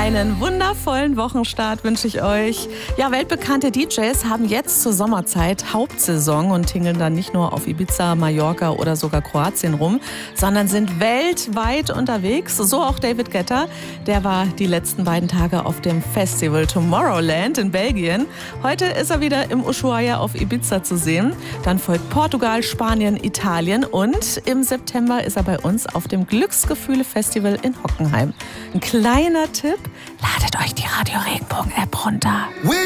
Einen wundervollen Wochenstart wünsche ich euch. Ja, weltbekannte DJs haben jetzt zur Sommerzeit Hauptsaison und tingeln dann nicht nur auf Ibiza, Mallorca oder sogar Kroatien rum, sondern sind weltweit unterwegs. So auch David Guetta. Der war die letzten beiden Tage auf dem Festival Tomorrowland in Belgien. Heute ist er wieder im Ushuaia auf Ibiza zu sehen. Dann folgt Portugal, Spanien, Italien und im September ist er bei uns auf dem Glücksgefühle-Festival in Hockenheim. Ein kleiner Tipp: ladet euch die Radio Regenbogen App runter.